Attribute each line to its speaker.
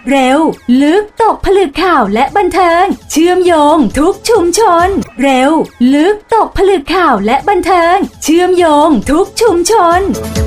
Speaker 1: เร็วลึกตกผลึกข่าวและบันเทิงเชื่อมโยงทุกชุมชนเร็วลึกตกผลึกข่าวและบันเทิงเชื่อมโยงทุกชุมชน